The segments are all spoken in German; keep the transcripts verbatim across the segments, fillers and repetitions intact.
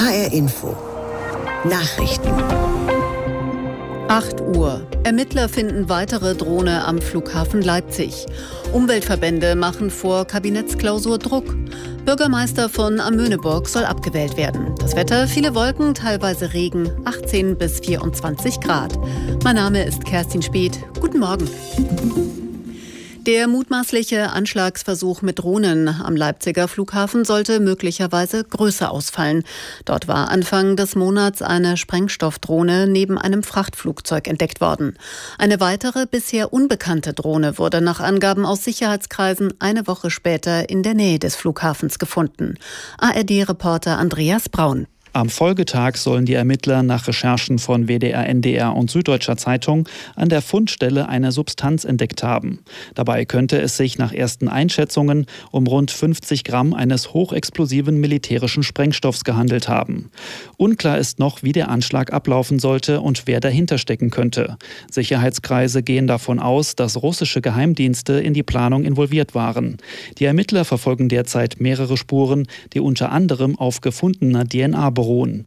H R Info. Nachrichten. acht Uhr. Ermittler finden weitere Drohne am Flughafen Leipzig. Umweltverbände machen vor Kabinettsklausur Druck. Bürgermeister von Amöneburg soll abgewählt werden. Das Wetter, viele Wolken, teilweise Regen, achtzehn bis vierundzwanzig Grad. Mein Name ist Kerstin Speth. Guten Morgen. Der mutmaßliche Anschlagsversuch mit Drohnen am Leipziger Flughafen sollte möglicherweise größer ausfallen. Dort war Anfang des Monats eine Sprengstoffdrohne neben einem Frachtflugzeug entdeckt worden. Eine weitere, bisher unbekannte Drohne wurde nach Angaben aus Sicherheitskreisen eine Woche später in der Nähe des Flughafens gefunden. A R D-Reporter Andreas Braun. Am Folgetag sollen die Ermittler nach Recherchen von W D R, N D R und Süddeutscher Zeitung an der Fundstelle eine Substanz entdeckt haben. Dabei könnte es sich nach ersten Einschätzungen um rund fünfzig Gramm eines hochexplosiven militärischen Sprengstoffs gehandelt haben. Unklar ist noch, wie der Anschlag ablaufen sollte und wer dahinter stecken könnte. Sicherheitskreise gehen davon aus, dass russische Geheimdienste in die Planung involviert waren. Die Ermittler verfolgen derzeit mehrere Spuren, die unter anderem auf gefundener D N A beruhen.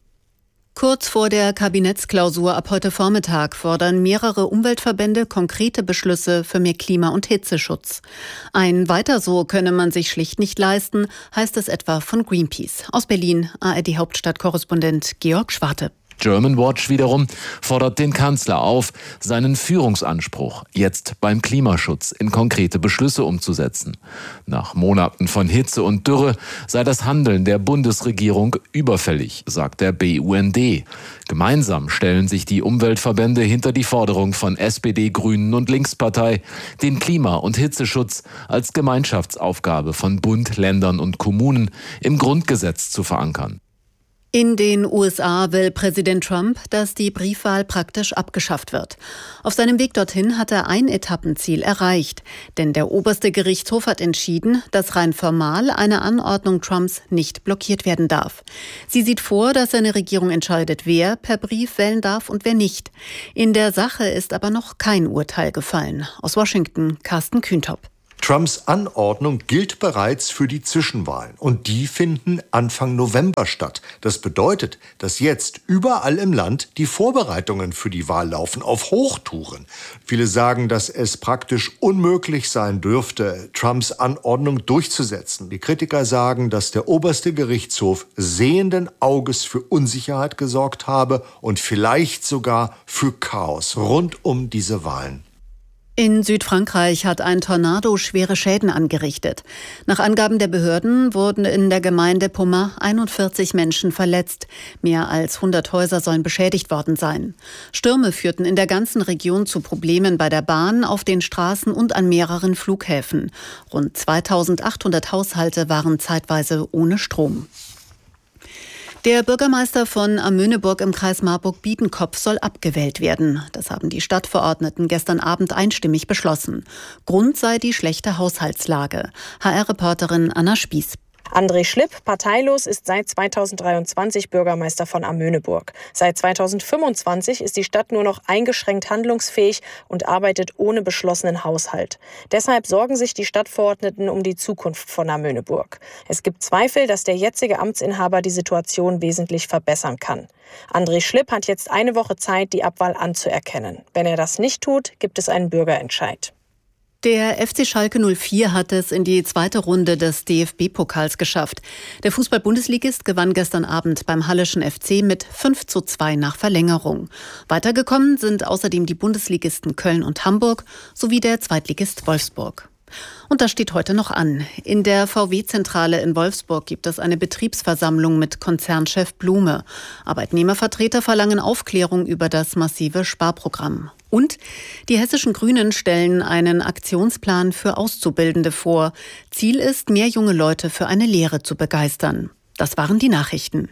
Kurz vor der Kabinettsklausur ab heute Vormittag fordern mehrere Umweltverbände konkrete Beschlüsse für mehr Klima- und Hitzeschutz. Ein Weiter so könne man sich schlicht nicht leisten, heißt es etwa von Greenpeace. Aus Berlin, A R D-Hauptstadtkorrespondent Georg Schwarte. Germanwatch wiederum fordert den Kanzler auf, seinen Führungsanspruch jetzt beim Klimaschutz in konkrete Beschlüsse umzusetzen. Nach Monaten von Hitze und Dürre sei das Handeln der Bundesregierung überfällig, sagt der B U N D. Gemeinsam stellen sich die Umweltverbände hinter die Forderung von S P D, Grünen und Linkspartei, den Klima- und Hitzeschutz als Gemeinschaftsaufgabe von Bund, Ländern und Kommunen im Grundgesetz zu verankern. In den U S A will Präsident Trump, dass die Briefwahl praktisch abgeschafft wird. Auf seinem Weg dorthin hat er ein Etappenziel erreicht. Denn der oberste Gerichtshof hat entschieden, dass rein formal eine Anordnung Trumps nicht blockiert werden darf. Sie sieht vor, dass seine Regierung entscheidet, wer per Brief wählen darf und wer nicht. In der Sache ist aber noch kein Urteil gefallen. Aus Washington, Carsten Kühntop. Trumps Anordnung gilt bereits für die Zwischenwahlen und die finden Anfang November statt. Das bedeutet, dass jetzt überall im Land die Vorbereitungen für die Wahl laufen, auf Hochtouren. Viele sagen, dass es praktisch unmöglich sein dürfte, Trumps Anordnung durchzusetzen. Die Kritiker sagen, dass der oberste Gerichtshof sehenden Auges für Unsicherheit gesorgt habe und vielleicht sogar für Chaos rund um diese Wahlen. In Südfrankreich hat ein Tornado schwere Schäden angerichtet. Nach Angaben der Behörden wurden in der Gemeinde Pommard einundvierzig Menschen verletzt. Mehr als hundert Häuser sollen beschädigt worden sein. Stürme führten in der ganzen Region zu Problemen bei der Bahn, auf den Straßen und an mehreren Flughäfen. Rund zweitausendachthundert Haushalte waren zeitweise ohne Strom. Der Bürgermeister von Amöneburg im Kreis Marburg-Biedenkopf soll abgewählt werden. Das haben die Stadtverordneten gestern Abend einstimmig beschlossen. Grund sei die schlechte Haushaltslage. H R-Reporterin Anna Spieß. André Schlipp, parteilos, ist seit zweitausenddreiundzwanzig Bürgermeister von Amöneburg. Seit zweitausendfünfundzwanzig ist die Stadt nur noch eingeschränkt handlungsfähig und arbeitet ohne beschlossenen Haushalt. Deshalb sorgen sich die Stadtverordneten um die Zukunft von Amöneburg. Es gibt Zweifel, dass der jetzige Amtsinhaber die Situation wesentlich verbessern kann. André Schlipp hat jetzt eine Woche Zeit, die Abwahl anzuerkennen. Wenn er das nicht tut, gibt es einen Bürgerentscheid. Der F C Schalke null vier hat es in die zweite Runde des D F B-Pokals geschafft. Der Fußball-Bundesligist gewann gestern Abend beim Halleschen F C mit fünf zu zwei nach Verlängerung. Weitergekommen sind außerdem die Bundesligisten Köln und Hamburg sowie der Zweitligist Wolfsburg. Und das steht heute noch an. In der V W-Zentrale in Wolfsburg gibt es eine Betriebsversammlung mit Konzernchef Blume. Arbeitnehmervertreter verlangen Aufklärung über das massive Sparprogramm. Und die hessischen Grünen stellen einen Aktionsplan für Auszubildende vor. Ziel ist, mehr junge Leute für eine Lehre zu begeistern. Das waren die Nachrichten.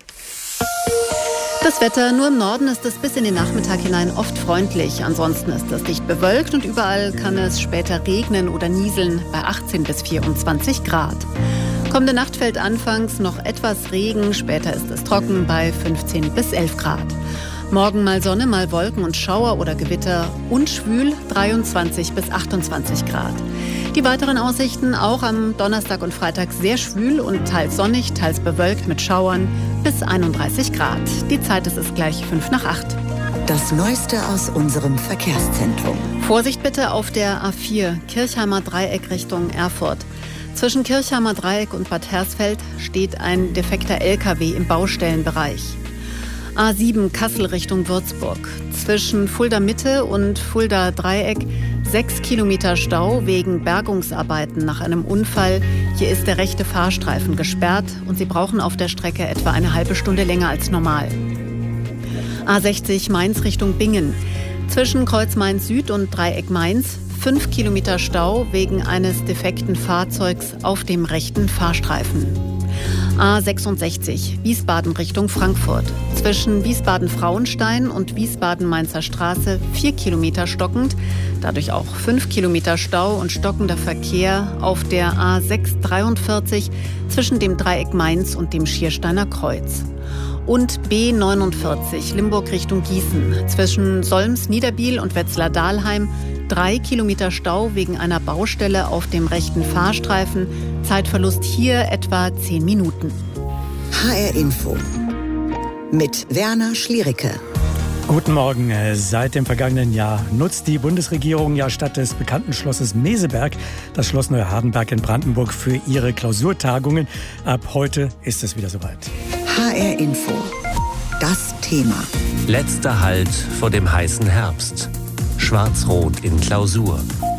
Das Wetter, nur im Norden ist es bis in den Nachmittag hinein oft freundlich. Ansonsten ist es dicht bewölkt und überall kann es später regnen oder nieseln bei achtzehn bis vierundzwanzig Grad. Kommende Nacht fällt anfangs noch etwas Regen, später ist es trocken bei fünfzehn bis elf Grad. Morgen mal Sonne, mal Wolken und Schauer oder Gewitter und schwül dreiundzwanzig bis achtundzwanzig Grad. Die weiteren Aussichten auch am Donnerstag und Freitag sehr schwül und teils sonnig, teils bewölkt mit Schauern bis einunddreißig Grad. Die Zeit ist es gleich fünf nach acht. Das Neueste aus unserem Verkehrszentrum. Vorsicht bitte auf der A vier, Kirchheimer Dreieck Richtung Erfurt. Zwischen Kirchheimer Dreieck und Bad Hersfeld steht ein defekter L K W im Baustellenbereich. A sieben Kassel Richtung Würzburg. Zwischen Fulda Mitte und Fulda Dreieck sechs Kilometer Stau wegen Bergungsarbeiten nach einem Unfall. Hier ist der rechte Fahrstreifen gesperrt und Sie brauchen auf der Strecke etwa eine halbe Stunde länger als normal. A sechzig Mainz Richtung Bingen. Zwischen Kreuz Mainz Süd und Dreieck Mainz fünf Kilometer Stau wegen eines defekten Fahrzeugs auf dem rechten Fahrstreifen. A sechsundsechzig Wiesbaden Richtung Frankfurt. Zwischen Wiesbaden-Frauenstein und Wiesbaden-Mainzer Straße vier Kilometer stockend. Dadurch auch fünf Kilometer Stau und stockender Verkehr auf der A sechs dreiundvierzig zwischen dem Dreieck Mainz und dem Schiersteiner Kreuz. Und B neunundvierzig Limburg Richtung Gießen. Zwischen Solms-Niederbiel und Wetzlar-Dahlheim drei Kilometer Stau wegen einer Baustelle auf dem rechten Fahrstreifen. Zeitverlust hier etwa zehn Minuten. H R Info mit Werner Schliericke. Guten Morgen. Seit dem vergangenen Jahr nutzt die Bundesregierung ja statt des bekannten Schlosses Meseberg das Schloss Neuhardenberg in Brandenburg für ihre Klausurtagungen. Ab heute ist es wieder soweit. H R Info. Das Thema. Letzter Halt vor dem heißen Herbst. Schwarz-Rot in Klausur.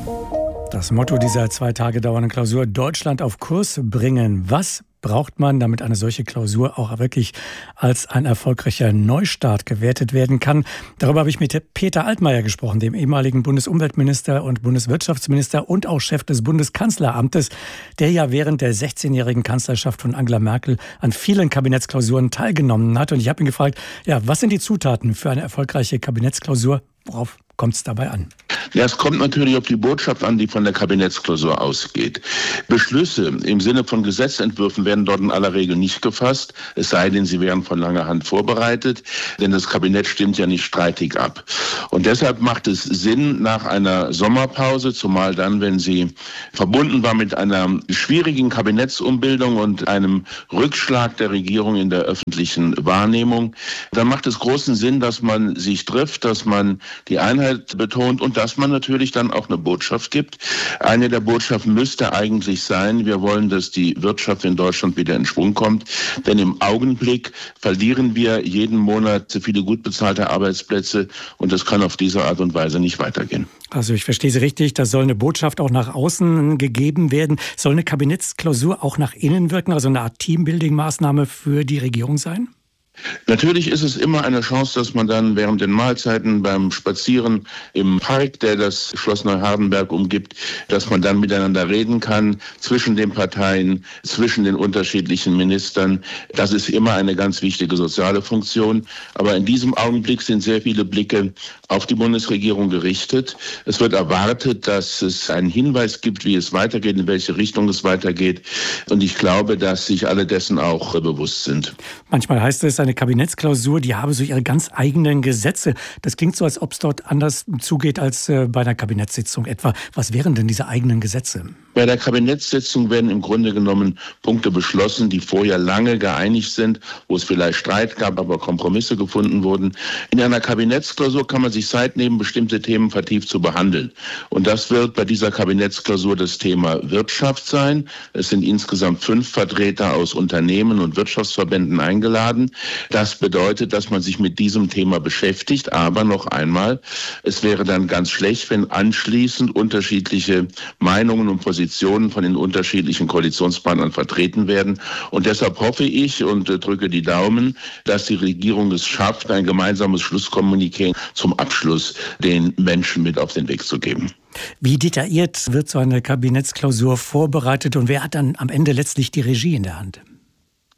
Das Motto dieser zwei Tage dauernden Klausur: Deutschland auf Kurs bringen. Was braucht man, damit eine solche Klausur auch wirklich als ein erfolgreicher Neustart gewertet werden kann? Darüber habe ich mit Peter Altmaier gesprochen, dem ehemaligen Bundesumweltminister und Bundeswirtschaftsminister und auch Chef des Bundeskanzleramtes, der ja während der sechzehnjährigen Kanzlerschaft von Angela Merkel an vielen Kabinettsklausuren teilgenommen hat. Und ich habe ihn gefragt, ja, was sind die Zutaten für eine erfolgreiche Kabinettsklausur? Worauf kommt es dabei an? Ja, es kommt natürlich auf die Botschaft an, die von der Kabinettsklausur ausgeht. Beschlüsse im Sinne von Gesetzentwürfen werden dort in aller Regel nicht gefasst, es sei denn, sie wären von langer Hand vorbereitet, denn das Kabinett stimmt ja nicht streitig ab. Und deshalb macht es Sinn, nach einer Sommerpause, zumal dann, wenn sie verbunden war mit einer schwierigen Kabinettsumbildung und einem Rückschlag der Regierung in der öffentlichen Wahrnehmung, dann macht es großen Sinn, dass man sich trifft, dass man die Einheit betont und dass man natürlich dann auch eine Botschaft gibt. Eine der Botschaften müsste eigentlich sein, wir wollen, dass die Wirtschaft in Deutschland wieder in Schwung kommt, denn im Augenblick verlieren wir jeden Monat zu viele gut bezahlte Arbeitsplätze und das kann auf diese Art und Weise nicht weitergehen. Also ich verstehe Sie richtig, da soll eine Botschaft auch nach außen gegeben werden. Soll eine Kabinettsklausur auch nach innen wirken, also eine Art Teambuilding-Maßnahme für die Regierung sein? Natürlich ist es immer eine Chance, dass man dann während den Mahlzeiten beim Spazieren im Park, der das Schloss Neuhardenberg umgibt, dass man dann miteinander reden kann zwischen den Parteien, zwischen den unterschiedlichen Ministern. Das ist immer eine ganz wichtige soziale Funktion. Aber in diesem Augenblick sind sehr viele Blicke auf die Bundesregierung gerichtet. Es wird erwartet, dass es einen Hinweis gibt, wie es weitergeht, in welche Richtung es weitergeht. Und ich glaube, dass sich alle dessen auch bewusst sind. Manchmal heißt es, eine Kabinettsklausur, die habe so ihre ganz eigenen Gesetze. Das klingt so, als ob es dort anders zugeht als bei einer Kabinettssitzung etwa. Was wären denn diese eigenen Gesetze? Bei der Kabinettssitzung werden im Grunde genommen Punkte beschlossen, die vorher lange geeinigt sind, wo es vielleicht Streit gab, aber Kompromisse gefunden wurden. In einer Kabinettsklausur kann man sich Zeit nehmen, bestimmte Themen vertieft zu behandeln. Und das wird bei dieser Kabinettsklausur das Thema Wirtschaft sein. Es sind insgesamt fünf Vertreter aus Unternehmen und Wirtschaftsverbänden eingeladen. Das bedeutet, dass man sich mit diesem Thema beschäftigt. Aber noch einmal, es wäre dann ganz schlecht, wenn anschließend unterschiedliche Meinungen und Positionen von den unterschiedlichen Koalitionspartnern vertreten werden. Und deshalb hoffe ich und drücke die Daumen, dass die Regierung es schafft, ein gemeinsames Schlusskommuniqué zum Abschluss den Menschen mit auf den Weg zu geben. Wie detailliert wird so eine Kabinettsklausur vorbereitet und wer hat dann am Ende letztlich die Regie in der Hand?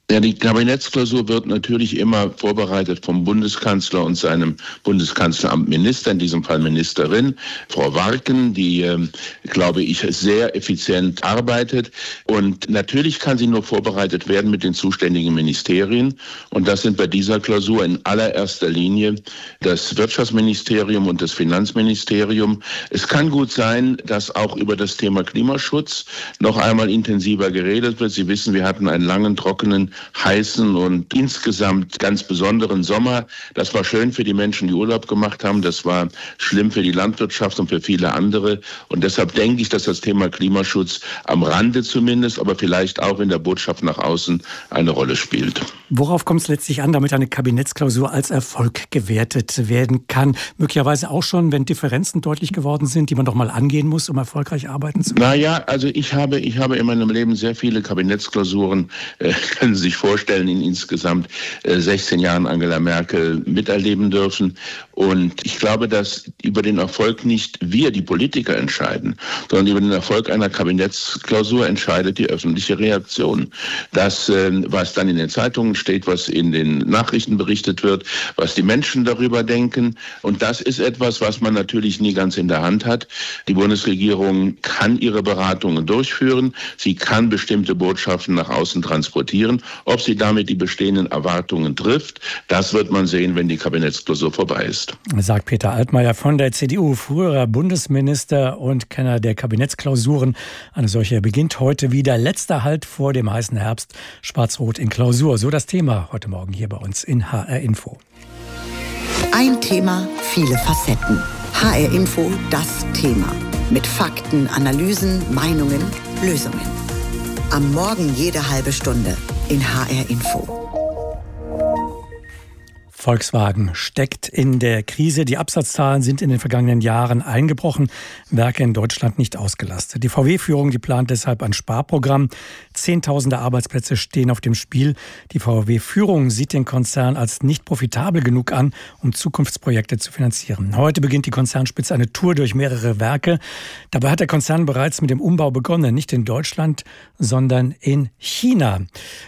Ja, die Kabinettsklausur wird natürlich immer vorbereitet vom Bundeskanzler und seinem Bundeskanzleramtminister, in diesem Fall Ministerin, Frau Warken, die, äh, glaube ich, sehr effizient arbeitet. Und natürlich kann sie nur vorbereitet werden mit den zuständigen Ministerien. Und das sind bei dieser Klausur in allererster Linie das Wirtschaftsministerium und das Finanzministerium. Es kann gut sein, dass auch über das Thema Klimaschutz noch einmal intensiver geredet wird. Sie wissen, wir hatten einen langen, trockenen, heißen und insgesamt ganz besonderen Sommer. Das war schön für die Menschen, die Urlaub gemacht haben. Das war schlimm für die Landwirtschaft und für viele andere. Und deshalb denke ich, dass das Thema Klimaschutz am Rande zumindest, aber vielleicht auch in der Botschaft nach außen eine Rolle spielt. Worauf kommt es letztlich an, damit eine Kabinettsklausur als Erfolg gewertet werden kann? Möglicherweise auch schon, wenn Differenzen deutlich geworden sind, die man doch mal angehen muss, um erfolgreich arbeiten zu können? Naja, also ich habe, ich habe in meinem Leben sehr viele Kabinettsklausuren, äh, können Sie sich vorstellen, in insgesamt äh, sechzehn Jahren Angela Merkel miterleben dürfen. Und ich glaube, dass über den Erfolg nicht wir, die Politiker, entscheiden, sondern über den Erfolg einer Kabinettsklausur entscheidet die öffentliche Reaktion. Das, äh, was dann in den Zeitungen steht, was in den Nachrichten berichtet wird, was die Menschen darüber denken. Und das ist etwas, was man natürlich nie ganz in der Hand hat. Die Bundesregierung kann ihre Beratungen durchführen. Sie kann bestimmte Botschaften nach außen transportieren. Ob sie damit die bestehenden Erwartungen trifft, das wird man sehen, wenn die Kabinettsklausur vorbei ist. Sagt Peter Altmaier von der C D U, früherer Bundesminister und Kenner der Kabinettsklausuren. Eine solche beginnt heute wieder. Letzter Halt vor dem heißen Herbst. Schwarz-Rot in Klausur. So das Thema heute Morgen hier bei uns in H R Info. Ein Thema, viele Facetten. H R Info, das Thema. Mit Fakten, Analysen, Meinungen, Lösungen. Am Morgen jede halbe Stunde in H R Info. Volkswagen steckt in der Krise. Die Absatzzahlen sind in den vergangenen Jahren eingebrochen, Werke in Deutschland nicht ausgelastet. Die V W-Führung, die plant deshalb ein Sparprogramm. Zehntausende Arbeitsplätze stehen auf dem Spiel. Die V W-Führung sieht den Konzern als nicht profitabel genug an, um Zukunftsprojekte zu finanzieren. Heute beginnt die Konzernspitze eine Tour durch mehrere Werke. Dabei hat der Konzern bereits mit dem Umbau begonnen, nicht in Deutschland, sondern in China.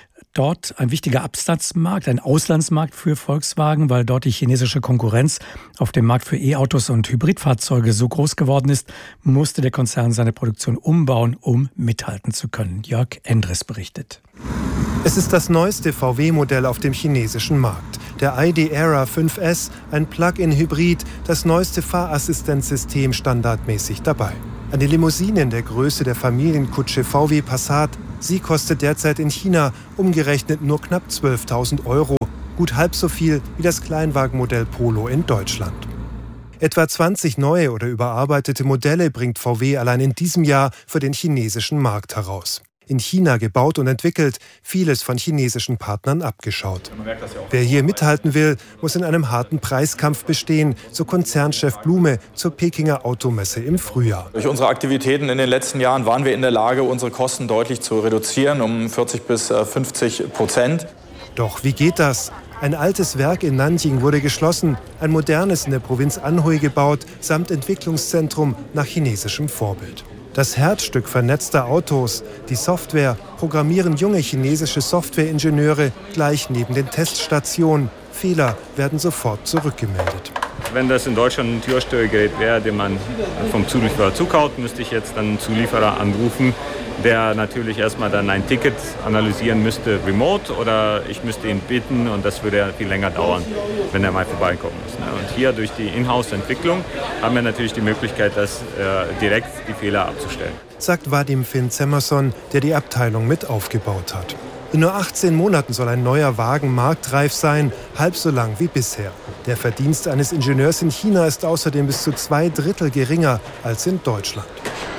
Dort ein wichtiger Absatzmarkt, ein Auslandsmarkt für Volkswagen, weil dort die chinesische Konkurrenz auf dem Markt für E-Autos und Hybridfahrzeuge so groß geworden ist, musste der Konzern seine Produktion umbauen, um mithalten zu können. Jörg Endres berichtet. Es ist das neueste V W-Modell auf dem chinesischen Markt. Der I D Era fünf S, ein Plug-in-Hybrid, das neueste Fahrassistenzsystem standardmäßig dabei. Eine Limousine in der Größe der Familienkutsche V W Passat. Sie kostet derzeit in China umgerechnet nur knapp zwölftausend Euro. Gut halb so viel wie das Kleinwagenmodell Polo in Deutschland. Etwa zwanzig neue oder überarbeitete Modelle bringt V W allein in diesem Jahr für den chinesischen Markt heraus. In China gebaut und entwickelt, vieles von chinesischen Partnern abgeschaut. Wer hier mithalten will, muss in einem harten Preiskampf bestehen, so Konzernchef Blume zur Pekinger Automesse im Frühjahr. Durch unsere Aktivitäten in den letzten Jahren waren wir in der Lage, unsere Kosten deutlich zu reduzieren, um vierzig bis fünfzig Prozent. Doch wie geht das? Ein altes Werk in Nanjing wurde geschlossen, ein modernes in der Provinz Anhui gebaut, samt Entwicklungszentrum nach chinesischem Vorbild. Das Herzstück vernetzter Autos, die Software, programmieren junge chinesische Softwareingenieure gleich neben den Teststationen. Fehler werden sofort zurückgemeldet. Wenn das in Deutschland ein Türsteuergerät wäre, den man vom Zulieferer zukauft, müsste ich jetzt dann einen Zulieferer anrufen, der natürlich erstmal dann ein Ticket analysieren müsste, remote, oder ich müsste ihn bitten und das würde ja viel länger dauern, wenn er mal vorbeikommen muss. Und hier durch die Inhouse-Entwicklung haben wir natürlich die Möglichkeit, das äh, direkt die Fehler abzustellen. Sagt Vadim Finn-Zemmerson, der die Abteilung mit aufgebaut hat. In nur achtzehn Monaten soll ein neuer Wagen marktreif sein, halb so lang wie bisher. Der Verdienst eines Ingenieurs in China ist außerdem bis zu zwei Drittel geringer als in Deutschland.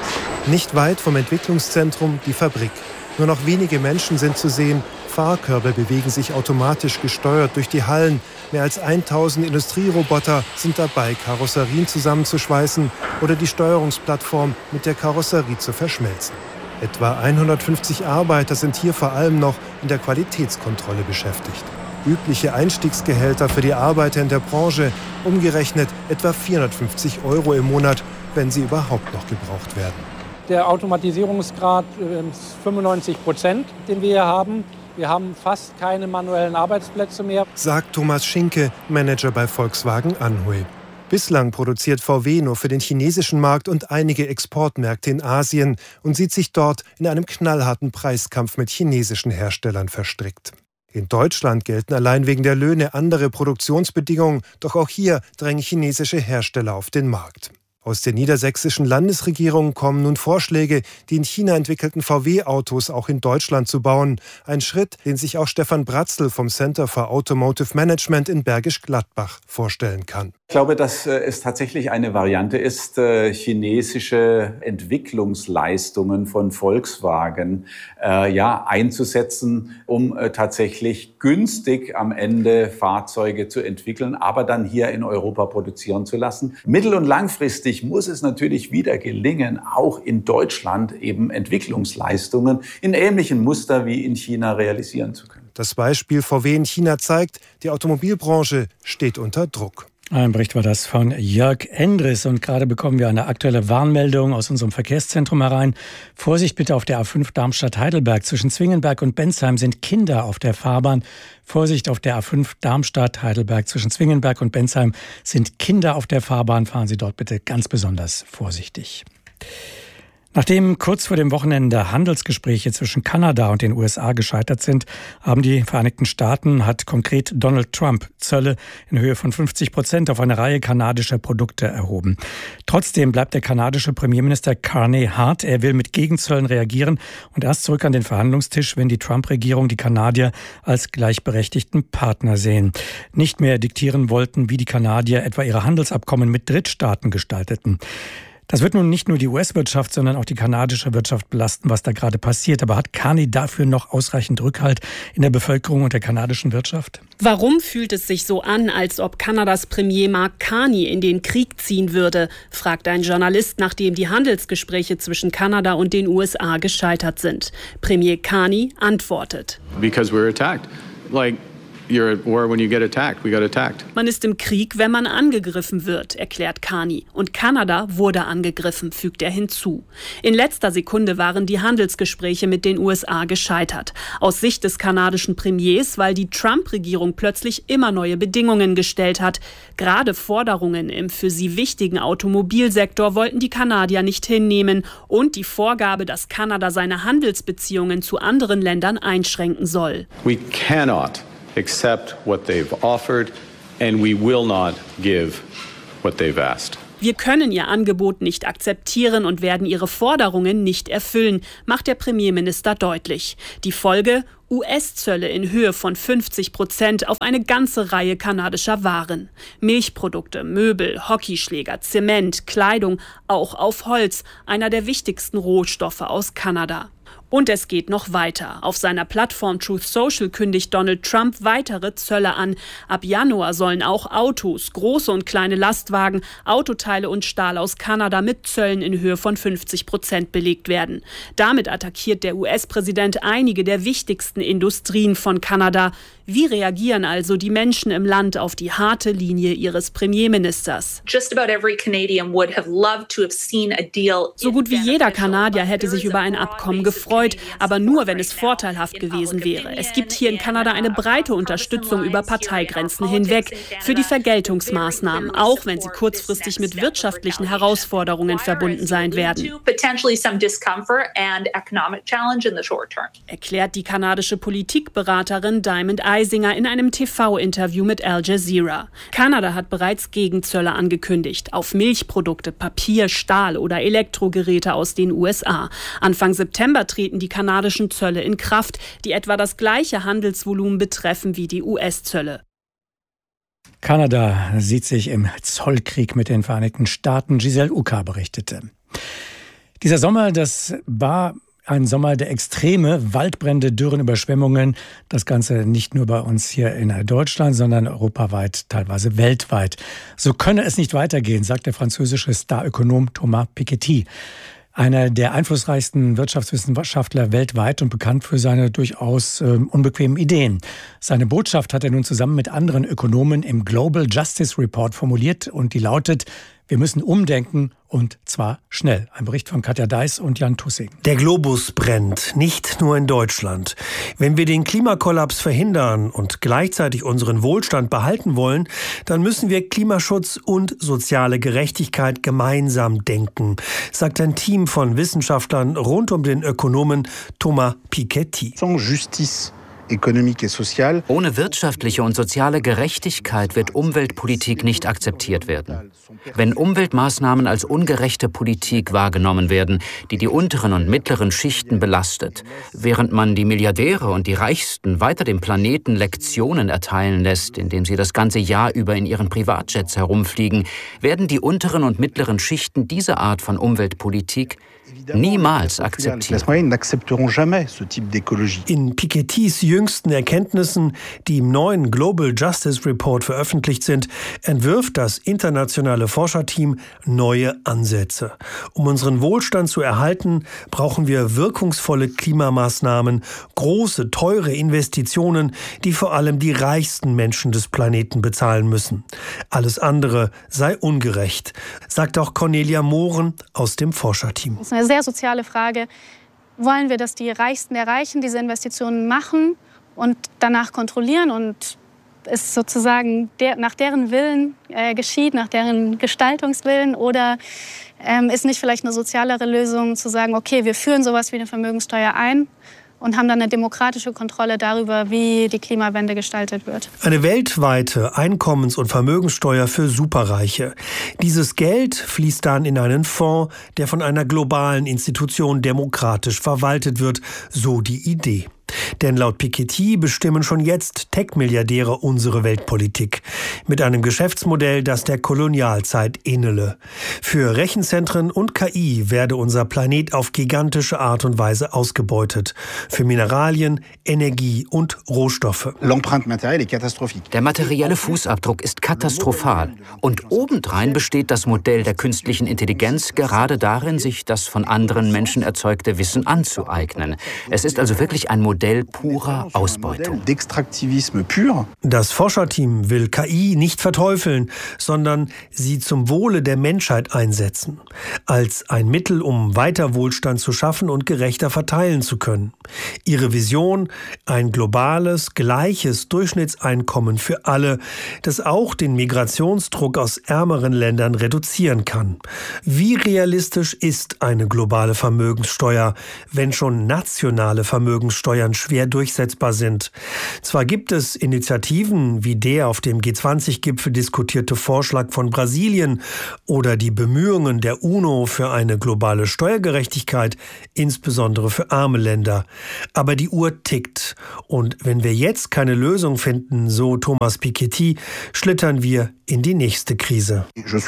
Nicht weit vom Entwicklungszentrum die Fabrik. Nur noch wenige Menschen sind zu sehen. Fahrkörbe bewegen sich automatisch gesteuert durch die Hallen. Mehr als tausend Industrieroboter sind dabei, Karosserien zusammenzuschweißen oder die Steuerungsplattform mit der Karosserie zu verschmelzen. Etwa hundertfünfzig Arbeiter sind hier vor allem noch in der Qualitätskontrolle beschäftigt. Übliche Einstiegsgehälter für die Arbeiter in der Branche, umgerechnet etwa vierhundertfünfzig Euro im Monat, wenn sie überhaupt noch gebraucht werden. Der Automatisierungsgrad ist fünfundneunzig Prozent, den wir hier haben. Wir haben fast keine manuellen Arbeitsplätze mehr, sagt Thomas Schinke, Manager bei Volkswagen Anhui. Bislang produziert V W nur für den chinesischen Markt und einige Exportmärkte in Asien und sieht sich dort in einem knallharten Preiskampf mit chinesischen Herstellern verstrickt. In Deutschland gelten allein wegen der Löhne andere Produktionsbedingungen, doch auch hier drängen chinesische Hersteller auf den Markt. Aus der niedersächsischen Landesregierung kommen nun Vorschläge, die in China entwickelten V W-Autos auch in Deutschland zu bauen. Ein Schritt, den sich auch Stefan Bratzl vom Center for Automotive Management in Bergisch Gladbach vorstellen kann. Ich glaube, dass es tatsächlich eine Variante ist, chinesische Entwicklungsleistungen von Volkswagen äh, ja, einzusetzen, um äh, tatsächlich günstig am Ende Fahrzeuge zu entwickeln, aber dann hier in Europa produzieren zu lassen. Mittel- und langfristig muss es natürlich wieder gelingen, auch in Deutschland eben Entwicklungsleistungen in ähnlichem Muster wie in China realisieren zu können. Das Beispiel V W in China zeigt, die Automobilbranche steht unter Druck. Ein Bericht war das von Jörg Endres. Und gerade bekommen wir eine aktuelle Warnmeldung aus unserem Verkehrszentrum herein. Vorsicht bitte auf der A fünf Darmstadt-Heidelberg. Zwischen Zwingenberg und Bensheim sind Kinder auf der Fahrbahn. Vorsicht auf der A fünf Darmstadt-Heidelberg. Zwischen Zwingenberg und Bensheim sind Kinder auf der Fahrbahn. Fahren Sie dort bitte ganz besonders vorsichtig. Nachdem kurz vor dem Wochenende Handelsgespräche zwischen Kanada und den U S A gescheitert sind, haben die Vereinigten Staaten, hat konkret Donald Trump, Zölle in Höhe von fünfzig Prozent auf eine Reihe kanadischer Produkte erhoben. Trotzdem bleibt der kanadische Premierminister Carney hart. Er will mit Gegenzöllen reagieren und erst zurück an den Verhandlungstisch, wenn die Trump-Regierung die Kanadier als gleichberechtigten Partner sehen. Nicht mehr diktieren wollten, wie die Kanadier etwa ihre Handelsabkommen mit Drittstaaten gestalteten. Das wird nun nicht nur die U S-Wirtschaft, sondern auch die kanadische Wirtschaft belasten, was da gerade passiert. Aber hat Carney dafür noch ausreichend Rückhalt in der Bevölkerung und der kanadischen Wirtschaft? Warum fühlt es sich so an, als ob Kanadas Premier Mark Carney in den Krieg ziehen würde, fragt ein Journalist, nachdem die Handelsgespräche zwischen Kanada und den U S A gescheitert sind. Premier Carney antwortet: Because we're attacked. Like You're at war when you get attacked. We got attacked. Man ist im Krieg, wenn man angegriffen wird, erklärt Carney. Und Kanada wurde angegriffen, fügt er hinzu. In letzter Sekunde waren die Handelsgespräche mit den U S A gescheitert. Aus Sicht des kanadischen Premiers, weil die Trump-Regierung plötzlich immer neue Bedingungen gestellt hat. Gerade Forderungen im für sie wichtigen Automobilsektor wollten die Kanadier nicht hinnehmen. Und die Vorgabe, dass Kanada seine Handelsbeziehungen zu anderen Ländern einschränken soll. We cannot accept what they've offered, and we will not give what they've asked. Wir können ihr Angebot nicht akzeptieren und werden ihre Forderungen nicht erfüllen, macht der Premierminister deutlich. Die Folge: U S-Zölle in Höhe von fünfzig Prozent auf eine ganze Reihe kanadischer Waren. Milchprodukte, Möbel, Hockeyschläger, Zement, Kleidung, auch auf Holz, einer der wichtigsten Rohstoffe aus Kanada. Und es geht noch weiter. Auf seiner Plattform Truth Social kündigt Donald Trump weitere Zölle an. Ab Januar sollen auch Autos, große und kleine Lastwagen, Autoteile und Stahl aus Kanada mit Zöllen in Höhe von fünfzig Prozent belegt werden. Damit attackiert der U S-Präsident einige der wichtigsten Industrien von Kanada. Wie reagieren also die Menschen im Land auf die harte Linie ihres Premierministers? So gut wie jeder Kanadier hätte sich über ein Abkommen gefreut, aber nur, wenn es vorteilhaft gewesen wäre. Es gibt hier in Kanada eine breite Unterstützung über Parteigrenzen hinweg für die Vergeltungsmaßnahmen, auch wenn sie kurzfristig mit wirtschaftlichen Herausforderungen verbunden sein werden. Erklärt die kanadische Politikberaterin Diamond Eisinger in einem T V-Interview mit Al Jazeera. Kanada hat bereits Gegenzölle angekündigt auf Milchprodukte, Papier, Stahl oder Elektrogeräte aus den U S A. Anfang September treten die kanadischen Zölle in Kraft, die etwa das gleiche Handelsvolumen betreffen wie die U S-Zölle. Kanada sieht sich im Zollkrieg mit den Vereinigten Staaten. Giselle Uka berichtete. Dieser Sommer, das war ein Sommer der Extreme, Waldbrände, Dürren, Überschwemmungen. Das Ganze nicht nur bei uns hier in Deutschland, sondern europaweit, teilweise weltweit. So könne es nicht weitergehen, sagt der französische Starökonom Thomas Piketty. Einer der einflussreichsten Wirtschaftswissenschaftler weltweit und bekannt für seine durchaus äh, unbequemen Ideen. Seine Botschaft hat er nun zusammen mit anderen Ökonomen im Global Justice Report formuliert und die lautet: Wir müssen umdenken und zwar schnell. Ein Bericht von Katja Deiß und Jan Tussing. Der Globus brennt, nicht nur in Deutschland. Wenn wir den Klimakollaps verhindern und gleichzeitig unseren Wohlstand behalten wollen, dann müssen wir Klimaschutz und soziale Gerechtigkeit gemeinsam denken, sagt ein Team von Wissenschaftlern rund um den Ökonomen Thomas Piketty. Sans justice. Ohne wirtschaftliche und soziale Gerechtigkeit wird Umweltpolitik nicht akzeptiert werden. Wenn Umweltmaßnahmen als ungerechte Politik wahrgenommen werden, die die unteren und mittleren Schichten belastet, während man die Milliardäre und die Reichsten weiter dem Planeten Lektionen erteilen lässt, indem sie das ganze Jahr über in ihren Privatjets herumfliegen, werden die unteren und mittleren Schichten diese Art von Umweltpolitik niemals akzeptieren. In Pikettys jüngsten Erkenntnissen, die im neuen Global Justice Report veröffentlicht sind, entwirft das internationale Forscherteam neue Ansätze. Um unseren Wohlstand zu erhalten, brauchen wir wirkungsvolle Klimamaßnahmen, große, teure Investitionen, die vor allem die reichsten Menschen des Planeten bezahlen müssen. Alles andere sei ungerecht, sagt auch Cornelia Mohren aus dem Forscherteam. Das ist eine sehr soziale Frage. Wollen wir, dass die Reichsten der Reichen diese Investitionen machen und danach kontrollieren und es sozusagen der, nach deren Willen äh, geschieht, nach deren Gestaltungswillen? Oder ähm, ist nicht vielleicht eine sozialere Lösung zu sagen, okay, wir führen sowas wie eine Vermögenssteuer ein und haben dann eine demokratische Kontrolle darüber, wie die Klimawende gestaltet wird. Eine weltweite Einkommens- und Vermögenssteuer für Superreiche. Dieses Geld fließt dann in einen Fonds, der von einer globalen Institution demokratisch verwaltet wird, so die Idee. Denn laut Piketty bestimmen schon jetzt Tech-Milliardäre unsere Weltpolitik. Mit einem Geschäftsmodell, das der Kolonialzeit ähnele. Für Rechenzentren und K I werde unser Planet auf gigantische Art und Weise ausgebeutet. Für Mineralien, Energie und Rohstoffe. Der materielle Fußabdruck ist katastrophal. Und obendrein besteht das Modell der künstlichen Intelligenz gerade darin, sich das von anderen Menschen erzeugte Wissen anzueignen. Es ist also wirklich ein Modell purer Ausbeutung. Das Forscherteam will K I nicht verteufeln, sondern sie zum Wohle der Menschheit einsetzen. Als ein Mittel, um weiter Wohlstand zu schaffen und gerechter verteilen zu können. Ihre Vision: ein globales, gleiches Durchschnittseinkommen für alle, das auch den Migrationsdruck aus ärmeren Ländern reduzieren kann. Wie realistisch ist eine globale Vermögenssteuer, wenn schon nationale Vermögenssteuern schwer durchsetzbar sind? Zwar gibt es Initiativen wie der auf dem G zwanzig Gipfel diskutierte Vorschlag von Brasilien oder die Bemühungen der UNO für eine globale Steuergerechtigkeit, insbesondere für arme Länder. Aber die Uhr tickt. Und wenn wir jetzt keine Lösung finden, so Thomas Piketty, schlittern wir in die nächste Krise.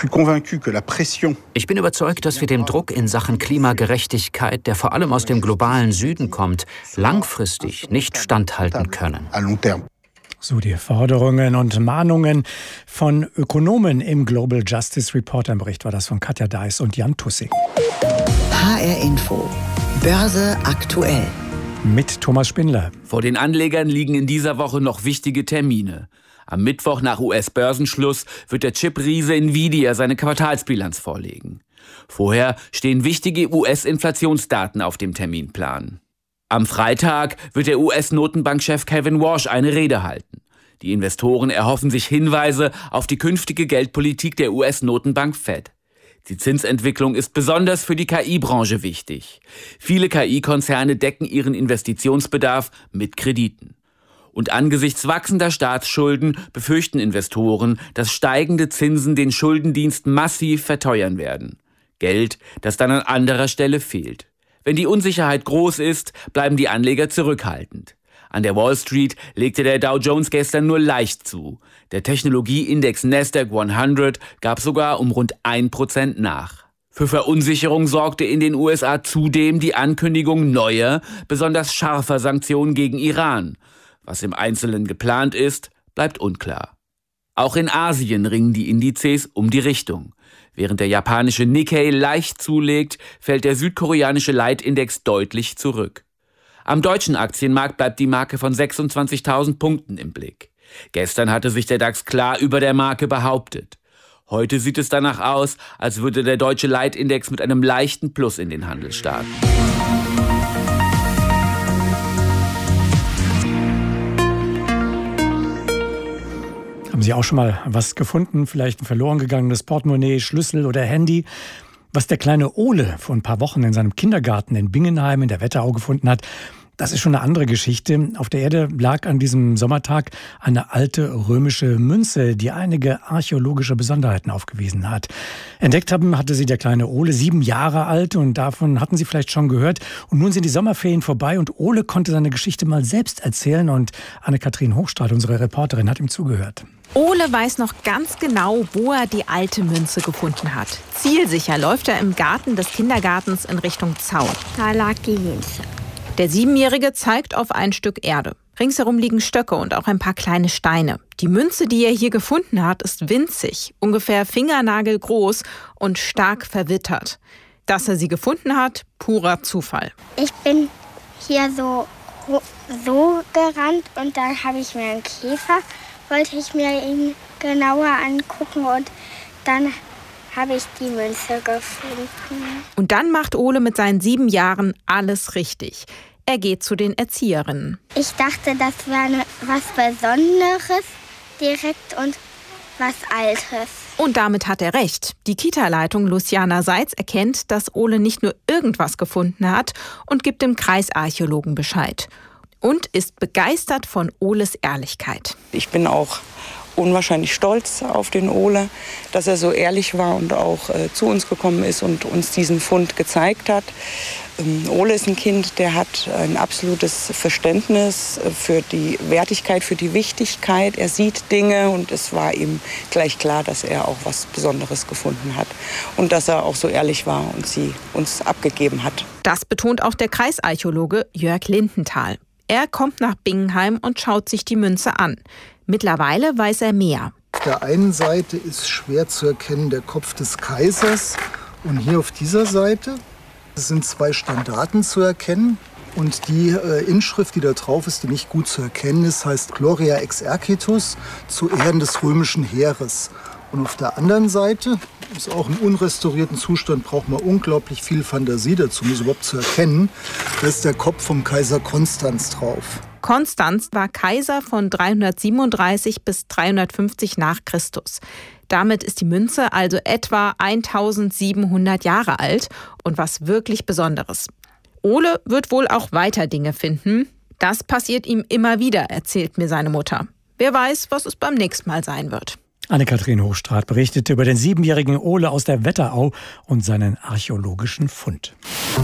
Ich bin überzeugt, dass wir dem Druck in Sachen Klimagerechtigkeit, der vor allem aus dem globalen Süden kommt, langfristig nicht standhalten können. So die Forderungen und Mahnungen von Ökonomen im Global Justice Report. Ein Bericht war das von Katja Deiß und Jan Tussing. H R Info. Börse aktuell. Mit Thomas Spindler. Vor den Anlegern liegen in dieser Woche noch wichtige Termine. Am Mittwoch nach U S-Börsenschluss wird der Chip-Riese Nvidia seine Quartalsbilanz vorlegen. Vorher stehen wichtige U S-Inflationsdaten auf dem Terminplan. Am Freitag wird der U S-Notenbankchef Kevin Warsh eine Rede halten. Die Investoren erhoffen sich Hinweise auf die künftige Geldpolitik der U S-Notenbank Fed. Die Zinsentwicklung ist besonders für die K I-Branche wichtig. Viele K I-Konzerne decken ihren Investitionsbedarf mit Krediten. Und angesichts wachsender Staatsschulden befürchten Investoren, dass steigende Zinsen den Schuldendienst massiv verteuern werden. Geld, das dann an anderer Stelle fehlt. Wenn die Unsicherheit groß ist, bleiben die Anleger zurückhaltend. An der Wall Street legte der Dow Jones gestern nur leicht zu. Der Technologieindex Nasdaq hundert gab sogar um rund ein Prozent nach. Für Verunsicherung sorgte in den U S A zudem die Ankündigung neuer, besonders scharfer Sanktionen gegen Iran. Was im Einzelnen geplant ist, bleibt unklar. Auch in Asien ringen die Indizes um die Richtung. Während der japanische Nikkei leicht zulegt, fällt der südkoreanische Leitindex deutlich zurück. Am deutschen Aktienmarkt bleibt die Marke von sechsundzwanzigtausend Punkten im Blick. Gestern hatte sich der DAX klar über der Marke behauptet. Heute sieht es danach aus, als würde der deutsche Leitindex mit einem leichten Plus in den Handel starten. Haben Sie auch schon mal was gefunden? Vielleicht ein verloren gegangenes Portemonnaie, Schlüssel oder Handy? Was der kleine Ole vor ein paar Wochen in seinem Kindergarten in Bingenheim in der Wetterau gefunden hat, das ist schon eine andere Geschichte. Auf der Erde lag an diesem Sommertag eine alte römische Münze, die einige archäologische Besonderheiten aufgewiesen hat. Entdeckt haben hatte sie der kleine Ole, sieben Jahre alt, und davon hatten Sie vielleicht schon gehört. Und nun sind die Sommerferien vorbei und Ole konnte seine Geschichte mal selbst erzählen, und Anne-Kathrin Hochstraat, unsere Reporterin, hat ihm zugehört. Ole weiß noch ganz genau, wo er die alte Münze gefunden hat. Zielsicher läuft er im Garten des Kindergartens in Richtung Zaun. Da lag die Münze. Der Siebenjährige zeigt auf ein Stück Erde. Ringsherum liegen Stöcke und auch ein paar kleine Steine. Die Münze, die er hier gefunden hat, ist winzig, ungefähr fingernagelgroß und stark verwittert. Dass er sie gefunden hat, purer Zufall. Ich bin hier so, so gerannt und da habe ich mir einen Käfer, wollte ich mir ihn genauer angucken, und dann habe ich die Münze gefunden. Und dann macht Ole mit seinen sieben Jahren alles richtig. Er geht zu den Erzieherinnen. Ich dachte, das wäre was Besonderes direkt und was Altes. Und damit hat er recht. Die Kita-Leitung Luciana Seitz erkennt, dass Ole nicht nur irgendwas gefunden hat, und gibt dem Kreisarchäologen Bescheid. Und ist begeistert von Oles Ehrlichkeit. Ich bin auch unwahrscheinlich stolz auf den Ole, dass er so ehrlich war und auch äh, zu uns gekommen ist und uns diesen Fund gezeigt hat. Ähm, Ole ist ein Kind, der hat ein absolutes Verständnis für die Wertigkeit, für die Wichtigkeit. Er sieht Dinge, und es war ihm gleich klar, dass er auch was Besonderes gefunden hat und dass er auch so ehrlich war und sie uns abgegeben hat. Das betont auch der Kreisarchäologe Jörg Lindenthal. Er kommt nach Bingenheim und schaut sich die Münze an. Mittlerweile weiß er mehr. Auf der einen Seite ist schwer zu erkennen der Kopf des Kaisers, und hier auf dieser Seite sind zwei Standarten zu erkennen. Und die äh, Inschrift, die da drauf ist, die nicht gut zu erkennen ist, heißt Gloria exercitus, zu Ehren des römischen Heeres. Und auf der anderen Seite, ist auch im unrestaurierten Zustand, braucht man unglaublich viel Fantasie dazu, um es überhaupt zu erkennen, da ist der Kopf vom Kaiser Konstanz drauf. Konstanz war Kaiser von dreihundertsiebenunddreißig bis dreihundertfünfzig nach Christus. Damit ist die Münze also etwa eintausendsiebenhundert Jahre alt und was wirklich Besonderes. Ole wird wohl auch weiter Dinge finden. Das passiert ihm immer wieder, erzählt mir seine Mutter. Wer weiß, was es beim nächsten Mal sein wird. Anne-Kathrin Hochstraat berichtete über den siebenjährigen Ole aus der Wetterau und seinen archäologischen Fund.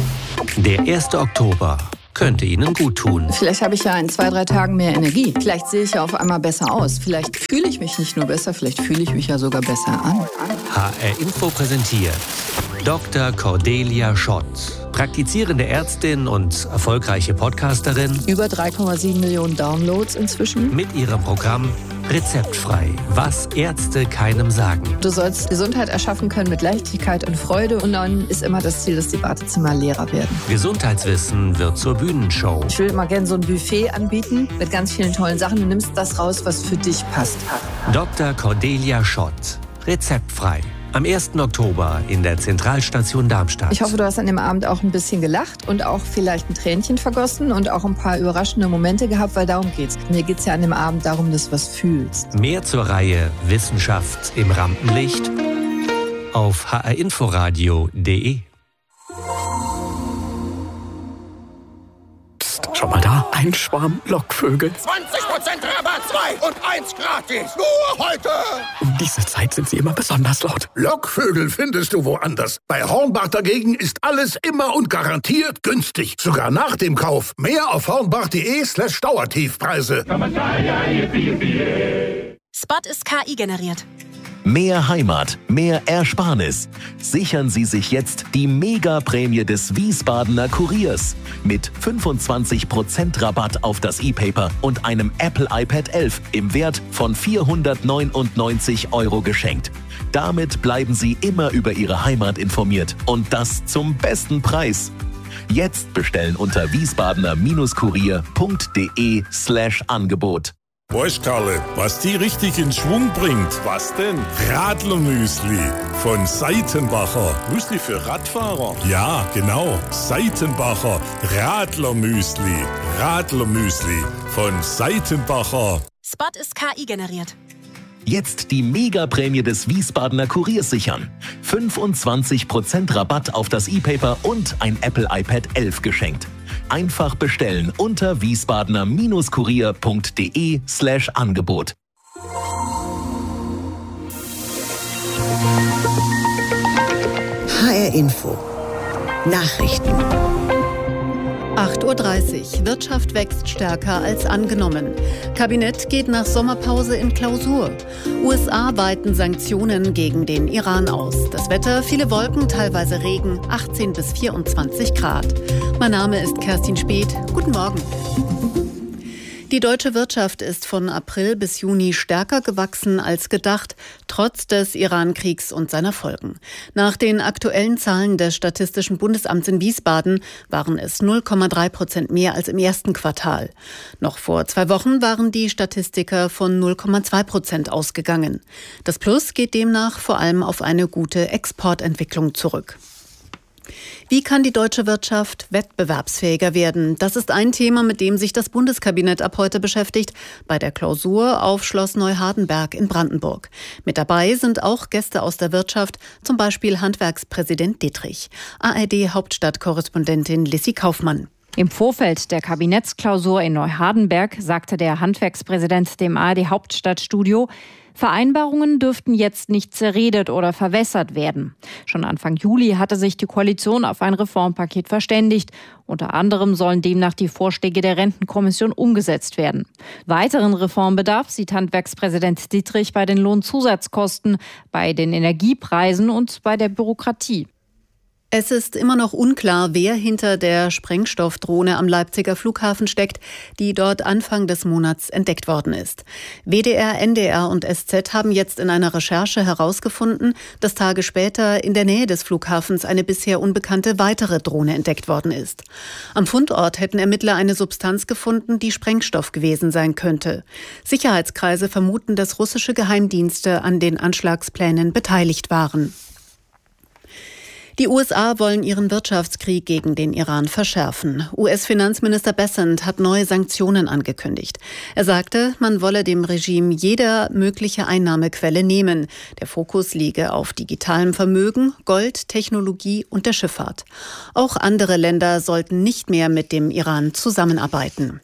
Der erste Oktober könnte Ihnen gut tun. Vielleicht habe ich ja in zwei, drei Tagen mehr Energie. Vielleicht sehe ich ja auf einmal besser aus. Vielleicht fühle ich mich nicht nur besser, vielleicht fühle ich mich ja sogar besser an. H R Info präsentiert Doktor Cordelia Schott. Praktizierende Ärztin und erfolgreiche Podcasterin. Über drei Komma sieben Millionen Downloads inzwischen. Mit ihrem Programm Rezeptfrei, was Ärzte keinem sagen. Du sollst Gesundheit erschaffen können mit Leichtigkeit und Freude. Und dann ist immer das Ziel, dass die Wartezimmer leerer werden. Gesundheitswissen wird zur Bühnenshow. Ich will mal gerne so ein Buffet anbieten mit ganz vielen tollen Sachen. Du nimmst das raus, was für dich passt. Doktor Cordelia Schott. Rezeptfrei. Am ersten Oktober in der Zentralstation Darmstadt. Ich hoffe, du hast an dem Abend auch ein bisschen gelacht und auch vielleicht ein Tränchen vergossen und auch ein paar überraschende Momente gehabt, weil darum geht's. Mir geht's ja an dem Abend darum, dass du was fühlst. Mehr zur Reihe Wissenschaft im Rampenlicht auf h r inforadio punkt d e. Schau mal da, ein Schwarm Lockvögel. zwanzig Prozent Rabatt, zwei und eins gratis. Nur heute. Um diese Zeit sind sie immer besonders laut. Lockvögel findest du woanders. Bei Hornbach dagegen ist alles immer und garantiert günstig. Sogar nach dem Kauf. Mehr auf hornbach.de slash Dauertiefpreise. Spot ist K I generiert. Mehr Heimat, mehr Ersparnis. Sichern Sie sich jetzt die Mega-Prämie des Wiesbadener Kuriers. Mit fünfundzwanzig Prozent Rabatt auf das E-Paper und einem Apple iPad elf im Wert von vierhundertneunundneunzig Euro geschenkt. Damit bleiben Sie immer über Ihre Heimat informiert und das zum besten Preis. Jetzt bestellen unter wiesbadener-kurier.de slash Angebot. Weißt Karle, was die richtig in Schwung bringt? Was denn? Radlermüsli von Seitenbacher. Müsli für Radfahrer? Ja, genau. Seitenbacher Radlermüsli. Radlermüsli von Seitenbacher. Spot ist K I generiert. Jetzt die Mega-Prämie des Wiesbadener Kuriers sichern. fünfundzwanzig Prozent Rabatt auf das E-Paper und ein Apple iPad elf geschenkt. Einfach bestellen unter wiesbadener-kurier.de slash Angebot. H R Info. Nachrichten. acht Uhr dreißig. Wirtschaft wächst stärker als angenommen. Kabinett geht nach Sommerpause in Klausur. U S A weiten Sanktionen gegen den Iran aus. Das Wetter, viele Wolken, teilweise Regen, achtzehn bis vierundzwanzig Grad. Mein Name ist Kerstin Speth. Guten Morgen. Die deutsche Wirtschaft ist von April bis Juni stärker gewachsen als gedacht, trotz des Iran-Kriegs und seiner Folgen. Nach den aktuellen Zahlen des Statistischen Bundesamts in Wiesbaden waren es null Komma drei Prozent mehr als im ersten Quartal. Noch vor zwei Wochen waren die Statistiker von null Komma zwei Prozent ausgegangen. Das Plus geht demnach vor allem auf eine gute Exportentwicklung zurück. Wie kann die deutsche Wirtschaft wettbewerbsfähiger werden? Das ist ein Thema, mit dem sich das Bundeskabinett ab heute beschäftigt, bei der Klausur auf Schloss Neuhardenberg in Brandenburg. Mit dabei sind auch Gäste aus der Wirtschaft, zum Beispiel Handwerkspräsident Dittrich. A R D-Hauptstadtkorrespondentin Lissy Kaufmann. Im Vorfeld der Kabinettsklausur in Neuhardenberg sagte der Handwerkspräsident dem A R D-Hauptstadtstudio, Vereinbarungen dürften jetzt nicht zerredet oder verwässert werden. Schon Anfang Juli hatte sich die Koalition auf ein Reformpaket verständigt. Unter anderem sollen demnach die Vorschläge der Rentenkommission umgesetzt werden. Weiteren Reformbedarf sieht Handwerkspräsident Dittrich bei den Lohnzusatzkosten, bei den Energiepreisen und bei der Bürokratie. Es ist immer noch unklar, wer hinter der Sprengstoffdrohne am Leipziger Flughafen steckt, die dort Anfang des Monats entdeckt worden ist. W D R, N D R und S Z haben jetzt in einer Recherche herausgefunden, dass Tage später in der Nähe des Flughafens eine bisher unbekannte weitere Drohne entdeckt worden ist. Am Fundort hätten Ermittler eine Substanz gefunden, die Sprengstoff gewesen sein könnte. Sicherheitskreise vermuten, dass russische Geheimdienste an den Anschlagsplänen beteiligt waren. Die U S A wollen ihren Wirtschaftskrieg gegen den Iran verschärfen. U S-Finanzminister Bessent hat neue Sanktionen angekündigt. Er sagte, man wolle dem Regime jede mögliche Einnahmequelle nehmen. Der Fokus liege auf digitalem Vermögen, Gold, Technologie und der Schifffahrt. Auch andere Länder sollten nicht mehr mit dem Iran zusammenarbeiten.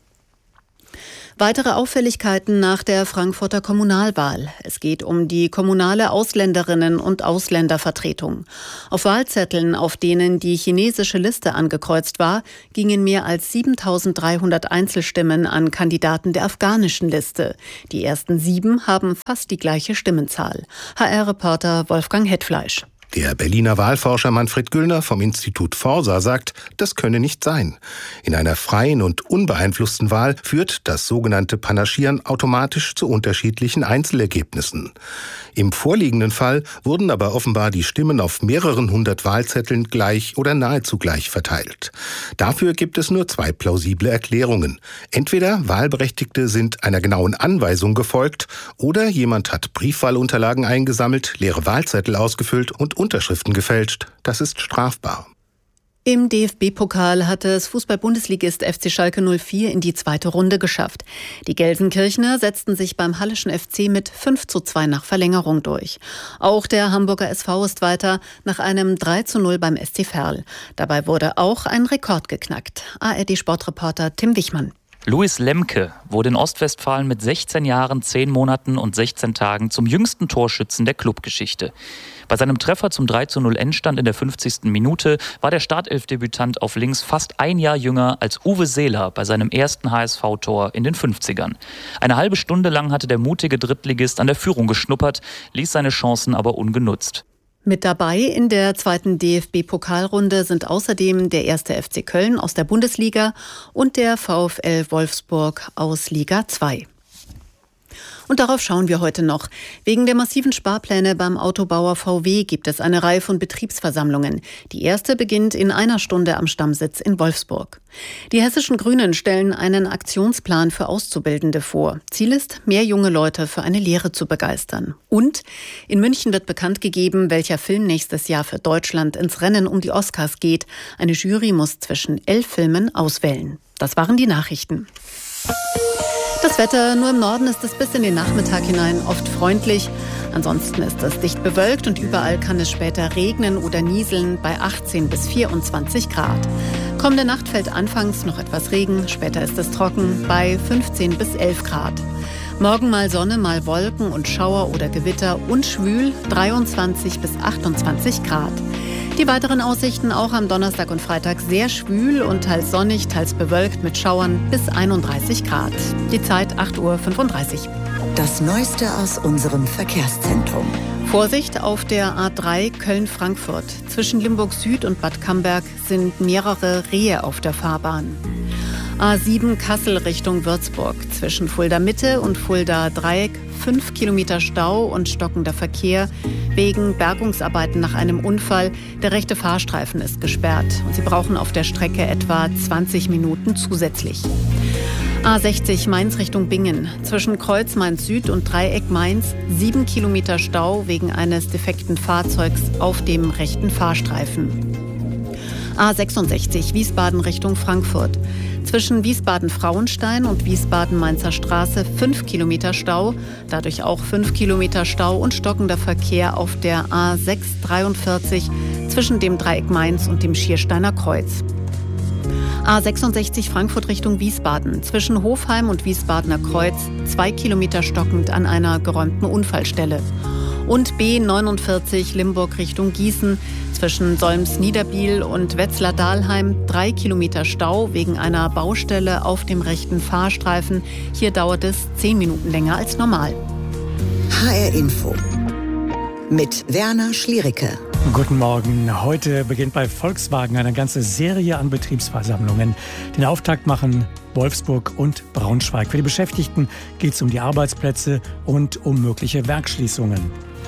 Weitere Auffälligkeiten nach der Frankfurter Kommunalwahl. Es geht um die kommunale Ausländerinnen- und Ausländervertretung. Auf Wahlzetteln, auf denen die chinesische Liste angekreuzt war, gingen mehr als siebentausenddreihundert Einzelstimmen an Kandidaten der afghanischen Liste. Die ersten sieben haben fast die gleiche Stimmenzahl. H R-Reporter Wolfgang Hetfleisch. Der Berliner Wahlforscher Manfred Güllner vom Institut Forsa sagt, das könne nicht sein. In einer freien und unbeeinflussten Wahl führt das sogenannte Panaschieren automatisch zu unterschiedlichen Einzelergebnissen. Im vorliegenden Fall wurden aber offenbar die Stimmen auf mehreren hundert Wahlzetteln gleich oder nahezu gleich verteilt. Dafür gibt es nur zwei plausible Erklärungen. Entweder Wahlberechtigte sind einer genauen Anweisung gefolgt oder jemand hat Briefwahlunterlagen eingesammelt, leere Wahlzettel ausgefüllt und Unterschriften gefälscht. Das ist strafbar. Im D F B-Pokal hatte es Fußball-Bundesligist F C Schalke null vier in die zweite Runde geschafft. Die Gelsenkirchner setzten sich beim Halleschen F C mit fünf zu zwei nach Verlängerung durch. Auch der Hamburger S V ist weiter nach einem drei zu null beim S C Verl. Dabei wurde auch ein Rekord geknackt. A R D-Sportreporter Tim Wichmann. Luis Lemke wurde in Ostwestfalen mit sechzehn Jahren, zehn Monaten und sechzehn Tagen zum jüngsten Torschützen der Clubgeschichte. Bei seinem Treffer zum drei zu null Endstand in der fünfzigsten Minute war der Startelfdebütant auf links fast ein Jahr jünger als Uwe Seeler bei seinem ersten H S V-Tor in den fünfzigern. Eine halbe Stunde lang hatte der mutige Drittligist an der Führung geschnuppert, ließ seine Chancen aber ungenutzt. Mit dabei in der zweiten D F B-Pokalrunde sind außerdem der erste F C Köln aus der Bundesliga und der VfL Wolfsburg aus Liga zwei. Und darauf schauen wir heute noch. Wegen der massiven Sparpläne beim Autobauer V W gibt es eine Reihe von Betriebsversammlungen. Die erste beginnt in einer Stunde am Stammsitz in Wolfsburg. Die hessischen Grünen stellen einen Aktionsplan für Auszubildende vor. Ziel ist, mehr junge Leute für eine Lehre zu begeistern. Und in München wird bekannt gegeben, welcher Film nächstes Jahr für Deutschland ins Rennen um die Oscars geht. Eine Jury muss zwischen elf Filmen auswählen. Das waren die Nachrichten. Das Wetter, nur im Norden ist es bis in den Nachmittag hinein oft freundlich. Ansonsten ist es dicht bewölkt und überall kann es später regnen oder nieseln bei achtzehn bis vierundzwanzig Grad. Kommende Nacht fällt anfangs noch etwas Regen, später ist es trocken bei fünfzehn bis elf Grad. Morgen mal Sonne, mal Wolken und Schauer oder Gewitter und schwül dreiundzwanzig bis achtundzwanzig Grad. Die weiteren Aussichten auch am Donnerstag und Freitag sehr schwül und teils sonnig, teils bewölkt mit Schauern bis einunddreißig Grad. Die Zeit acht Uhr fünfunddreißig. Das Neueste aus unserem Verkehrszentrum. Vorsicht auf der A drei Köln-Frankfurt. Zwischen Limburg Süd und Bad Camberg sind mehrere Rehe auf der Fahrbahn. A sieben Kassel Richtung Würzburg. Zwischen Fulda Mitte und Fulda Dreieck fünf Kilometer Stau und stockender Verkehr wegen Bergungsarbeiten nach einem Unfall. Der rechte Fahrstreifen ist gesperrt und Sie brauchen auf der Strecke etwa zwanzig Minuten zusätzlich. A sechzig Mainz Richtung Bingen. Zwischen Kreuz Mainz Süd und Dreieck Mainz sieben Kilometer Stau wegen eines defekten Fahrzeugs auf dem rechten Fahrstreifen. A sechsundsechzig Wiesbaden Richtung Frankfurt. Zwischen Wiesbaden-Frauenstein und Wiesbaden-Mainzer Straße fünf Kilometer Stau, dadurch auch fünf Kilometer Stau und stockender Verkehr auf der A sechs dreiundvierzig zwischen dem Dreieck Mainz und dem Schiersteiner Kreuz. A sechsundsechzig Frankfurt Richtung Wiesbaden. Zwischen Hofheim und Wiesbadener Kreuz zwei Kilometer stockend an einer geräumten Unfallstelle. Und B neunundvierzig Limburg Richtung Gießen. Zwischen Solms-Niederbiel und Wetzlar-Dahlheim drei Kilometer Stau wegen einer Baustelle auf dem rechten Fahrstreifen. Hier dauert es zehn Minuten länger als normal. H R Info mit Werner Schliericke. Guten Morgen. Heute beginnt bei Volkswagen eine ganze Serie an Betriebsversammlungen. Den Auftakt machen Wolfsburg und Braunschweig. Für die Beschäftigten geht es um die Arbeitsplätze und um mögliche Werksschließungen.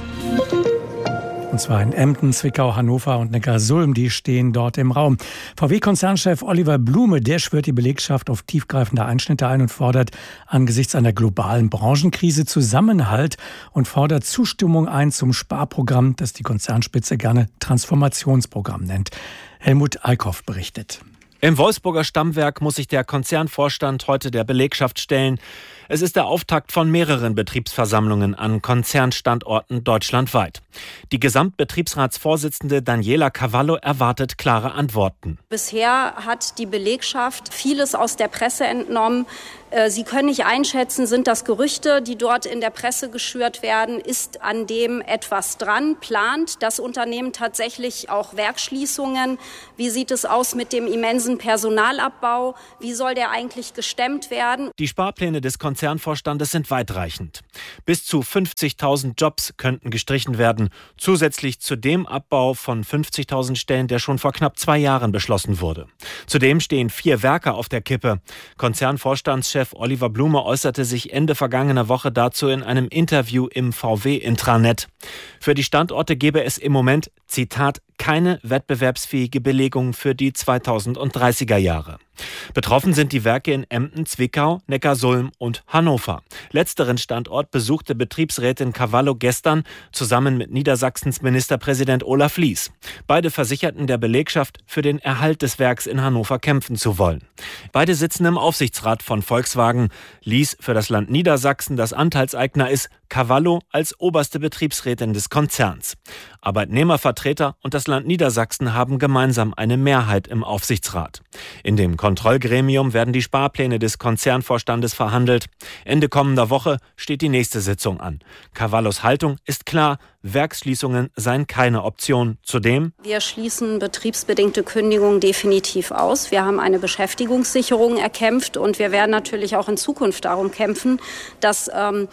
Und zwar in Emden, Zwickau, Hannover und Neckarsulm, die stehen dort im Raum. V W-Konzernchef Oliver Blume, der schwört die Belegschaft auf tiefgreifende Einschnitte ein und fordert angesichts einer globalen Branchenkrise Zusammenhalt und fordert Zustimmung ein zum Sparprogramm, das die Konzernspitze gerne Transformationsprogramm nennt. Helmut Eickhoff berichtet. Im Wolfsburger Stammwerk muss sich der Konzernvorstand heute der Belegschaft stellen. Es ist der Auftakt von mehreren Betriebsversammlungen an Konzernstandorten deutschlandweit. Die Gesamtbetriebsratsvorsitzende Daniela Cavallo erwartet klare Antworten. Bisher hat die Belegschaft vieles aus der Presse entnommen. Sie können nicht einschätzen, sind das Gerüchte, die dort in der Presse geschürt werden? Ist an dem etwas dran? Plant das Unternehmen tatsächlich auch Werksschließungen? Wie sieht es aus mit dem immensen Personalabbau? Wie soll der eigentlich gestemmt werden? Die Sparpläne des Konzernvorstandes sind weitreichend. Bis zu fünfzigtausend Jobs könnten gestrichen werden, zusätzlich zu dem Abbau von fünfzigtausend Stellen, der schon vor knapp zwei Jahren beschlossen wurde. Zudem stehen vier Werke auf der Kippe. Konzernvorstandschef Oliver Blume äußerte sich Ende vergangener Woche dazu in einem Interview im V W-Intranet. Für die Standorte gebe es im Moment, Zitat, keine wettbewerbsfähige Belegung für die zweitausenddreißiger Jahre. Betroffen sind die Werke in Emden, Zwickau, Neckarsulm und Hannover. Letzteren Standort besuchte Betriebsrätin Cavallo gestern zusammen mit Niedersachsens Ministerpräsident Olaf Lies. Beide versicherten der Belegschaft, für den Erhalt des Werks in Hannover kämpfen zu wollen. Beide sitzen im Aufsichtsrat von Volkswagen. Lies für das Land Niedersachsen, das Anteilseigner ist, Cavallo als oberste Betriebsrätin des Konzerns. Arbeitnehmervertreter und das Land Niedersachsen haben gemeinsam eine Mehrheit im Aufsichtsrat. In dem Kontrollgremium werden die Sparpläne des Konzernvorstandes verhandelt. Ende kommender Woche steht die nächste Sitzung an. Cavallos Haltung ist klar, Werksschließungen seien keine Option. Zudem: Wir schließen betriebsbedingte Kündigungen definitiv aus. Wir haben eine Beschäftigungssicherung erkämpft und wir werden natürlich auch in Zukunft darum kämpfen, dass ähm,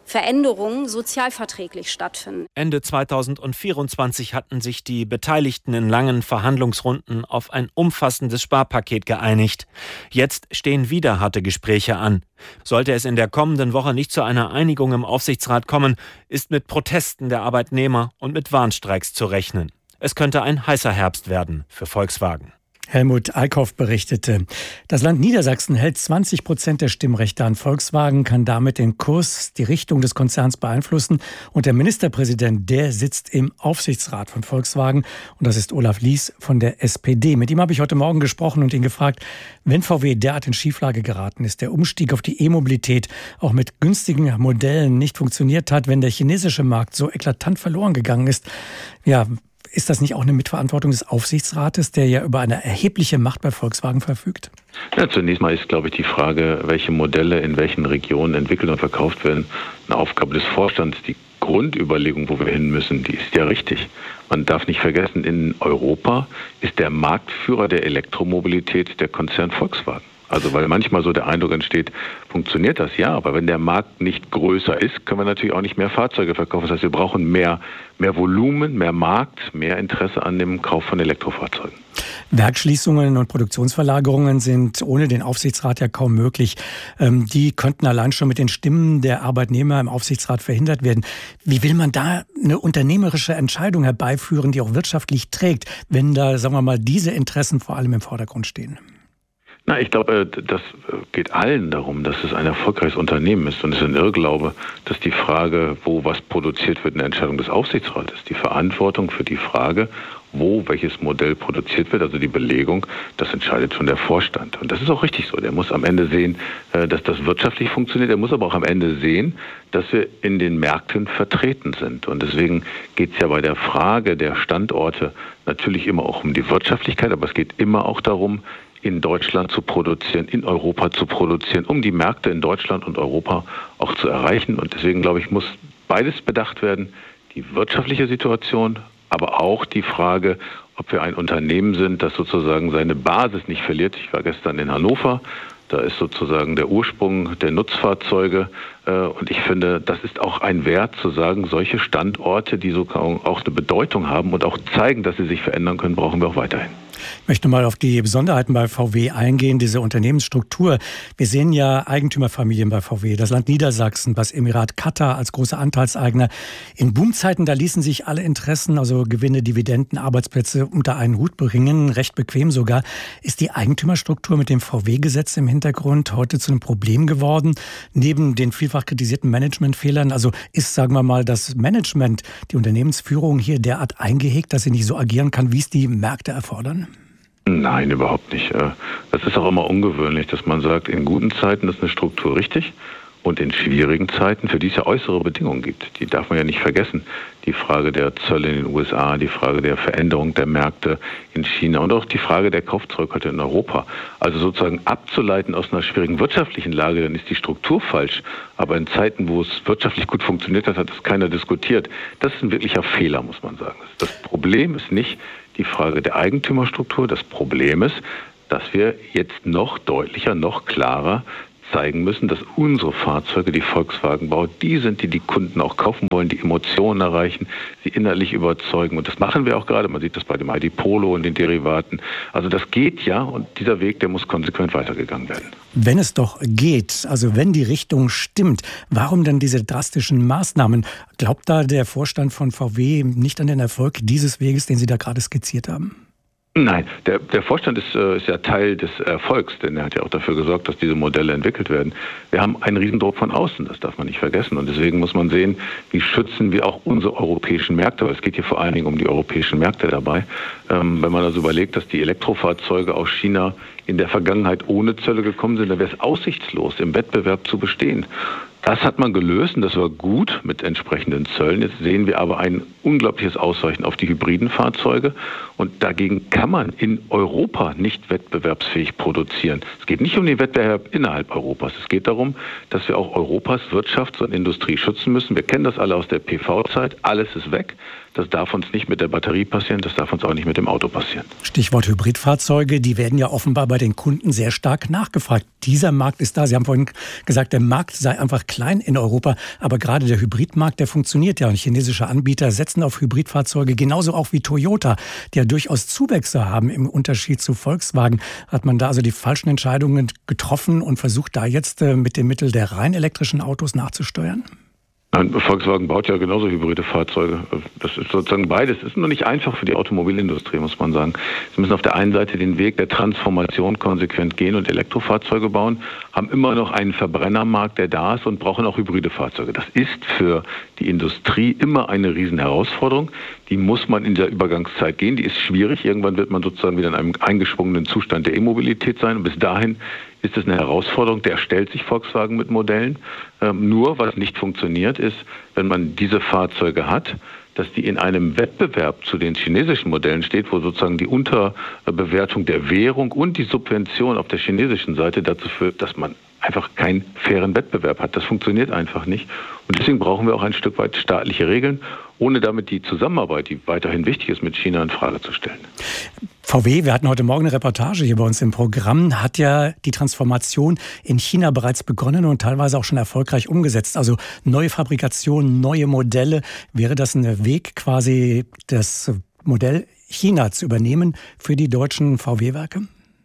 Veränderungen sozialverträglich stattfinden. Ende zweitausendvierundzwanzig hatten sich die Beteiligten in langen Verhandlungsrunden auf ein umfassendes Sparpaket geeinigt. Jetzt stehen wieder harte Gespräche an. Sollte es in der kommenden Woche nicht zu einer Einigung im Aufsichtsrat kommen, ist mit Protesten der Arbeitnehmer und mit Warnstreiks zu rechnen. Es könnte ein heißer Herbst werden für Volkswagen. Helmut Eickhoff berichtete. Das Land Niedersachsen hält zwanzig Prozent der Stimmrechte an. Volkswagen kann damit den Kurs, die Richtung des Konzerns beeinflussen. Und der Ministerpräsident, der sitzt im Aufsichtsrat von Volkswagen. Und das ist Olaf Lies von der S P D. Mit ihm habe ich heute Morgen gesprochen und ihn gefragt, wenn V W derart in Schieflage geraten ist, der Umstieg auf die E-Mobilität auch mit günstigen Modellen nicht funktioniert hat, wenn der chinesische Markt so eklatant verloren gegangen ist, ja, ist das nicht auch eine Mitverantwortung des Aufsichtsrates, der ja über eine erhebliche Macht bei Volkswagen verfügt? Ja, zunächst mal ist, glaube ich, die Frage, welche Modelle in welchen Regionen entwickelt und verkauft werden, eine Aufgabe des Vorstands. Die Grundüberlegung, wo wir hin müssen, die ist ja richtig. Man darf nicht vergessen, in Europa ist der Marktführer der Elektromobilität der Konzern Volkswagen. Also weil manchmal so der Eindruck entsteht, funktioniert das? Ja, aber wenn der Markt nicht größer ist, können wir natürlich auch nicht mehr Fahrzeuge verkaufen. Das heißt, wir brauchen mehr, mehr Volumen, mehr Markt, mehr Interesse an dem Kauf von Elektrofahrzeugen. Werksschließungen und Produktionsverlagerungen sind ohne den Aufsichtsrat ja kaum möglich. Die könnten allein schon mit den Stimmen der Arbeitnehmer im Aufsichtsrat verhindert werden. Wie will man da eine unternehmerische Entscheidung herbeiführen, die auch wirtschaftlich trägt, wenn da, sagen wir mal, diese Interessen vor allem im Vordergrund stehen? Na, ich glaube, das geht allen darum, dass es ein erfolgreiches Unternehmen ist. Und es ist ein Irrglaube, dass die Frage, wo was produziert wird, eine Entscheidung des Aufsichtsrates ist. Die Verantwortung für die Frage, wo welches Modell produziert wird, also die Belegung, das entscheidet schon der Vorstand. Und das ist auch richtig so. Der muss am Ende sehen, dass das wirtschaftlich funktioniert. Er muss aber auch am Ende sehen, dass wir in den Märkten vertreten sind. Und deswegen geht es ja bei der Frage der Standorte natürlich immer auch um die Wirtschaftlichkeit, aber es geht immer auch darum, in Deutschland zu produzieren, in Europa zu produzieren, um die Märkte in Deutschland und Europa auch zu erreichen. Und deswegen, glaube ich, muss beides bedacht werden, die wirtschaftliche Situation, aber auch die Frage, ob wir ein Unternehmen sind, das sozusagen seine Basis nicht verliert. Ich war gestern in Hannover, da ist sozusagen der Ursprung der Nutzfahrzeuge. Und ich finde, das ist auch ein Wert zu sagen, solche Standorte, die sogar auch eine Bedeutung haben und auch zeigen, dass sie sich verändern können, brauchen wir auch weiterhin. Ich möchte mal auf die Besonderheiten bei V W eingehen, diese Unternehmensstruktur. Wir sehen ja Eigentümerfamilien bei V W, das Land Niedersachsen, das Emirat Katar als großer Anteilseigner. In Boomzeiten, da ließen sich alle Interessen, also Gewinne, Dividenden, Arbeitsplätze unter einen Hut bringen, recht bequem sogar. Ist die Eigentümerstruktur mit dem V W-Gesetz im Hintergrund heute zu einem Problem geworden? Neben den vielfach kritisierten Managementfehlern, also ist, sagen wir mal, das Management, die Unternehmensführung hier derart eingehegt, dass sie nicht so agieren kann, wie es die Märkte erfordern? Nein, überhaupt nicht. Das ist auch immer ungewöhnlich, dass man sagt, in guten Zeiten ist eine Struktur richtig und in schwierigen Zeiten, für die es ja äußere Bedingungen gibt. Die darf man ja nicht vergessen. Die Frage der Zölle in den U S A, die Frage der Veränderung der Märkte in China und auch die Frage der Kaufzurückhaltung in Europa. Also sozusagen abzuleiten aus einer schwierigen wirtschaftlichen Lage, dann ist die Struktur falsch. Aber in Zeiten, wo es wirtschaftlich gut funktioniert hat, hat es keiner diskutiert. Das ist ein wirklicher Fehler, muss man sagen. Das Problem ist nicht die Frage der Eigentümerstruktur. Das Problem ist, dass wir jetzt noch deutlicher, noch klarer zeigen müssen, dass unsere Fahrzeuge, die Volkswagen baut, die sind, die die Kunden auch kaufen wollen, die Emotionen erreichen, sie innerlich überzeugen. Und das machen wir auch gerade. Man sieht das bei dem I D Polo und den Derivaten. Also das geht ja und dieser Weg, der muss konsequent weitergegangen werden. Wenn es doch geht, also wenn die Richtung stimmt, warum dann diese drastischen Maßnahmen? Glaubt da der Vorstand von V W nicht an den Erfolg dieses Weges, den Sie da gerade skizziert haben? Nein, der, der Vorstand ist, äh, ist ja Teil des Erfolgs, denn er hat ja auch dafür gesorgt, dass diese Modelle entwickelt werden. Wir haben einen Riesendruck von außen, das darf man nicht vergessen. Und deswegen muss man sehen, wie schützen wir auch unsere europäischen Märkte. Aber es geht hier vor allen Dingen um die europäischen Märkte dabei. Ähm, wenn man also überlegt, dass die Elektrofahrzeuge aus China in der Vergangenheit ohne Zölle gekommen sind, dann wäre es aussichtslos, im Wettbewerb zu bestehen. Das hat man gelöst und das war gut mit entsprechenden Zöllen. Jetzt sehen wir aber ein unglaubliches Ausweichen auf die hybriden Fahrzeuge. Und dagegen kann man in Europa nicht wettbewerbsfähig produzieren. Es geht nicht um den Wettbewerb innerhalb Europas. Es geht darum, dass wir auch Europas Wirtschaft und Industrie schützen müssen. Wir kennen das alle aus der P V-Zeit. Alles ist weg. Das darf uns nicht mit der Batterie passieren, das darf uns auch nicht mit dem Auto passieren. Stichwort Hybridfahrzeuge, die werden ja offenbar bei den Kunden sehr stark nachgefragt. Dieser Markt ist da. Sie haben vorhin gesagt, der Markt sei einfach klein in Europa. Aber gerade der Hybridmarkt, der funktioniert ja. Und chinesische Anbieter setzen auf Hybridfahrzeuge, genauso auch wie Toyota, die ja durchaus Zuwächse haben im Unterschied zu Volkswagen. Hat man da also die falschen Entscheidungen getroffen und versucht da jetzt mit dem Mittel der rein elektrischen Autos nachzusteuern? Nein, Volkswagen baut ja genauso hybride Fahrzeuge. Das ist sozusagen beides. Das ist nur nicht einfach für die Automobilindustrie, muss man sagen. Sie müssen auf der einen Seite den Weg der Transformation konsequent gehen und Elektrofahrzeuge bauen, haben immer noch einen Verbrennermarkt, der da ist, und brauchen auch hybride Fahrzeuge. Das ist für die Industrie immer eine Riesenherausforderung. Die muss man in der Übergangszeit gehen. Die ist schwierig. Irgendwann wird man sozusagen wieder in einem eingeschwungenen Zustand der E-Mobilität sein. Und bis dahin ist es eine Herausforderung, der stellt sich Volkswagen mit Modellen. Ähm, nur, was nicht funktioniert, ist, wenn man diese Fahrzeuge hat, dass die in einem Wettbewerb zu den chinesischen Modellen steht, wo sozusagen die Unterbewertung der Währung und die Subvention auf der chinesischen Seite dazu führt, dass man einfach keinen fairen Wettbewerb hat. Das funktioniert einfach nicht. Und deswegen brauchen wir auch ein Stück weit staatliche Regeln, ohne damit die Zusammenarbeit, die weiterhin wichtig ist, mit China in Frage zu stellen. V W, wir hatten heute Morgen eine Reportage hier bei uns im Programm, hat ja die Transformation in China bereits begonnen und teilweise auch schon erfolgreich umgesetzt. Also neue Fabrikation, neue Modelle. Wäre das ein Weg, quasi das Modell China zu übernehmen für die deutschen V W-Werke?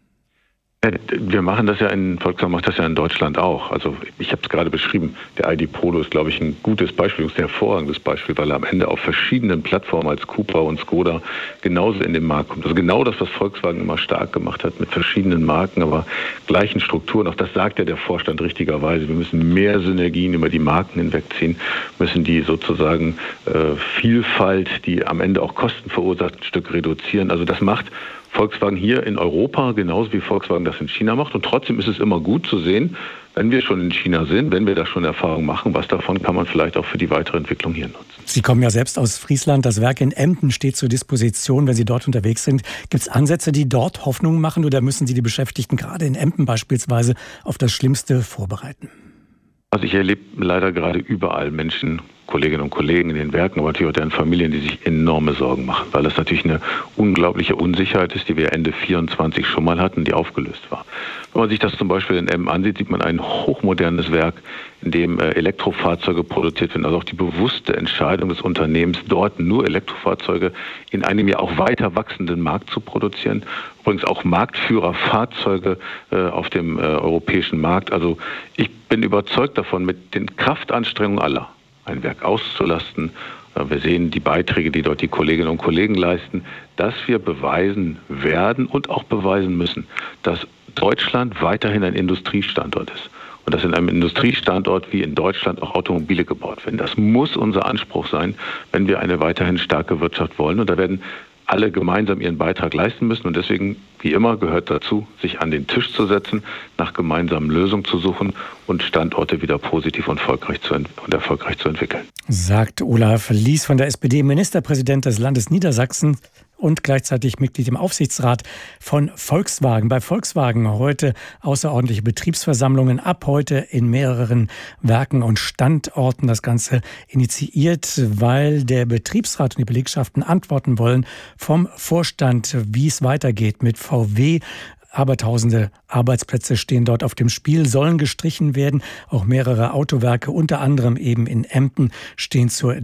Wir machen das ja in, Volkswagen macht das ja in Deutschland auch. Also ich habe es gerade beschrieben, der I D Polo ist, glaube ich, ein gutes Beispiel, ein hervorragendes Beispiel, weil er am Ende auf verschiedenen Plattformen als Cupra und Skoda genauso in den Markt kommt. Also genau das, was Volkswagen immer stark gemacht hat, mit verschiedenen Marken, aber gleichen Strukturen. Auch das sagt ja der Vorstand richtigerweise. Wir müssen mehr Synergien über die Marken hinwegziehen, müssen die sozusagen äh, Vielfalt, die am Ende auch Kosten verursacht, ein Stück reduzieren. Also das macht Volkswagen hier in Europa genauso wie Volkswagen das in China macht. Und trotzdem ist es immer gut zu sehen, wenn wir schon in China sind, wenn wir da schon Erfahrung machen, was davon kann man vielleicht auch für die weitere Entwicklung hier nutzen. Sie kommen ja selbst aus Friesland. Das Werk in Emden steht zur Disposition, wenn Sie dort unterwegs sind. Gibt es Ansätze, die dort Hoffnung machen, oder müssen Sie die Beschäftigten gerade in Emden beispielsweise auf das Schlimmste vorbereiten? Also ich erlebe leider gerade überall Menschen, Kolleginnen und Kollegen in den Werken, aber natürlich auch deren Familien, die sich enorme Sorgen machen, weil das natürlich eine unglaubliche Unsicherheit ist, die wir Ende vierundzwanzig schon mal hatten, die aufgelöst war. Wenn man sich das zum Beispiel in Emden ansieht, sieht man ein hochmodernes Werk, in dem Elektrofahrzeuge produziert werden. Also auch die bewusste Entscheidung des Unternehmens, dort nur Elektrofahrzeuge in einem ja auch weiter wachsenden Markt zu produzieren. Übrigens auch Marktführerfahrzeuge äh, auf dem äh, europäischen Markt. Also ich bin überzeugt davon, mit den Kraftanstrengungen aller ein Werk auszulasten. Wir sehen die Beiträge, die dort die Kolleginnen und Kollegen leisten, dass wir beweisen werden und auch beweisen müssen, dass Deutschland weiterhin ein Industriestandort ist. Und dass in einem Industriestandort wie in Deutschland auch Automobile gebaut werden. Das muss unser Anspruch sein, wenn wir eine weiterhin starke Wirtschaft wollen. Und da werden alle gemeinsam ihren Beitrag leisten müssen. Und deswegen, wie immer, gehört dazu, sich an den Tisch zu setzen, nach gemeinsamen Lösungen zu suchen und Standorte wieder positiv und erfolgreich zu, ent- und erfolgreich zu entwickeln. Sagt Olaf Lies von der S P D, Ministerpräsident des Landes Niedersachsen und gleichzeitig Mitglied im Aufsichtsrat von Volkswagen. Bei Volkswagen heute außerordentliche Betriebsversammlungen ab heute in mehreren Werken und Standorten. Das Ganze initiiert, weil der Betriebsrat und die Belegschaften antworten wollen vom Vorstand, wie es weitergeht mit V W. Abertausende Arbeitsplätze stehen dort auf dem Spiel, sollen gestrichen werden. Auch mehrere Autowerke, unter anderem eben in Emden, stehen zur